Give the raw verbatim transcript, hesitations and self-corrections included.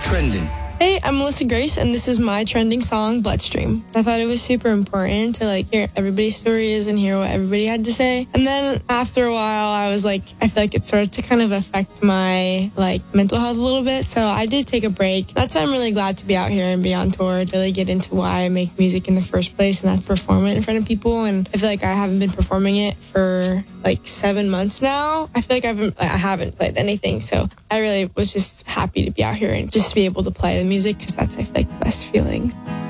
Trending. Hey, I'm Melissa Grace, and this is my trending song, Bloodstream. I thought it was super important to, like, hear everybody's stories and hear what everybody had to say. And then after a while, I was like, I feel like it started to kind of affect my, like, mental health a little bit. So I did take a break. That's why I'm really glad to be out here and be on tour, to really get into why I make music in the first place, and that's perform it in front of people. And I feel like I haven't been performing it for, like, seven months now. I feel like I haven't, I haven't played anything. So I really was just happy to be out here and just be able to play the music, because that's, I feel like, the best feeling.